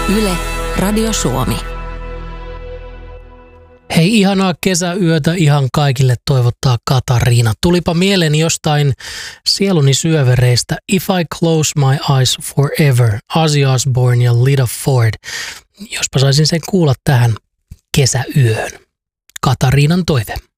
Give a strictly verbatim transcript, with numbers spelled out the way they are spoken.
Yle, Radio Suomi. Hei, ihanaa kesäyötä ihan kaikille toivottaa Katariina. Tulipa mieleeni jostain sieluni syövereistä If I Close My Eyes Forever, Ozzy Osbourne ja Lita Ford. Jospa saisin sen kuulla tähän kesäyöhön. Katariinan toive.